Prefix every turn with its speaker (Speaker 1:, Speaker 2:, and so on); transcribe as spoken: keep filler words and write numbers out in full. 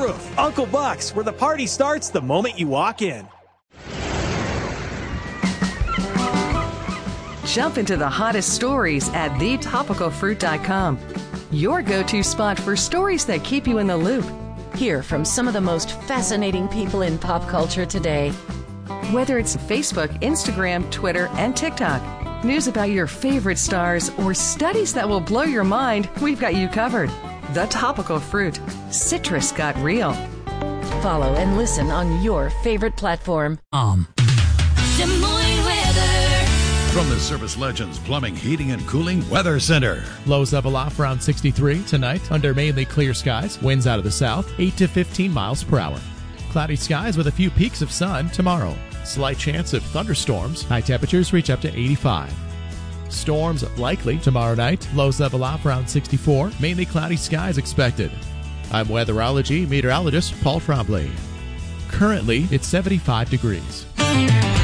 Speaker 1: Roof. Uncle Buck's, where the party starts the moment you walk in.
Speaker 2: Jump into the hottest stories at the topical fruit dot com. Your go-to spot for stories that keep you in the loop.
Speaker 3: Hear from some of the most fascinating people in pop culture today.
Speaker 2: Whether it's Facebook, Instagram, Twitter, and TikTok, news about your favorite stars, or studies that will blow your mind, we've got you covered. The Topical Fruit. Citrus got real.
Speaker 3: Follow and listen on your favorite platform.
Speaker 4: Um.
Speaker 5: Des Moines weather.
Speaker 6: From the Service Legends Plumbing, Heating, and Cooling Weather Center.
Speaker 7: Lows level off around sixty-three tonight under mainly clear skies. Winds out of the south, eight to fifteen miles per hour. Cloudy skies with a few peaks of sun tomorrow. Slight chance of thunderstorms. High temperatures reach up to eighty-five. Storms likely tomorrow night. Lows level off around sixty-four. Mainly cloudy skies expected. I'm weatherology meteorologist Paul Trombley. Currently, it's seventy-five degrees.